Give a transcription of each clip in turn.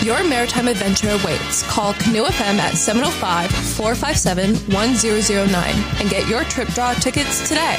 Your maritime adventure awaits. Call Canoe FM at 705-457-1009 and get your trip draw tickets today.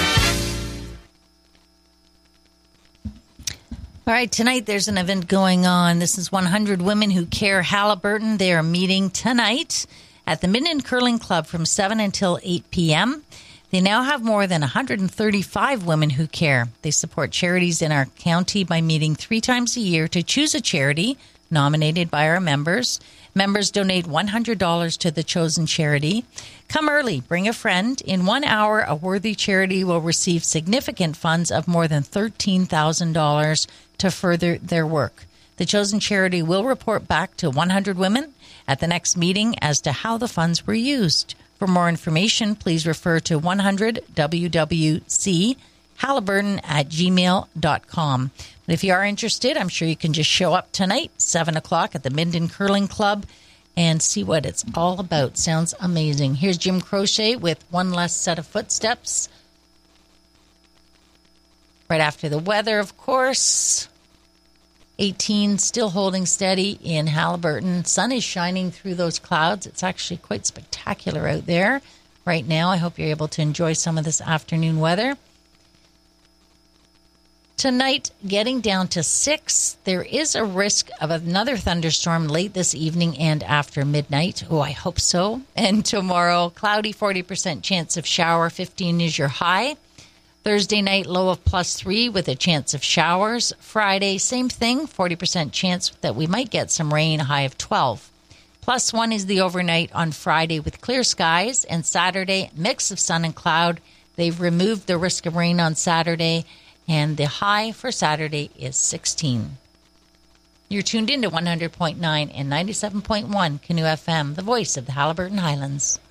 All right, tonight there's an event going on. This is 100 Women Who Care Haliburton. They are meeting tonight at the Minden Curling Club from 7 until 8 p.m. They now have more than 135 women who care. They support charities in our county by meeting 3 times a year to choose a charity nominated by our members. Members donate $100 to the chosen charity. Come early, bring a friend. In 1 hour, a worthy charity will receive significant funds of more than $13,000 to further their work. The chosen charity will report back to 100 Women at the next meeting as to how the funds were used. For more information, please refer to 100WWC Haliburton@gmail.com. But if you are interested, I'm sure you can just show up tonight, 7 o'clock at the Minden Curling Club, and see what it's all about. Sounds amazing. Here's Jim Croce with One Less Set of Footsteps. Right after the weather, of course. 18, still holding steady in Haliburton. Sun is shining through those clouds. It's actually quite spectacular out there right now. I hope you're able to enjoy some of this afternoon weather. Tonight, getting down to 6. There is a risk of another thunderstorm late this evening and after midnight. Oh, I hope so. And tomorrow, cloudy, 40% chance of shower. 15 is your high. Thursday night, low of +3 with a chance of showers. Friday, same thing, 40% chance that we might get some rain, a high of 12. +1 is the overnight on Friday with clear skies. And Saturday, mix of sun and cloud. They've removed the risk of rain on Saturday, and the high for Saturday is 16. You're tuned in to 100.9 and 97.1 Canoe FM, the voice of the Haliburton Highlands.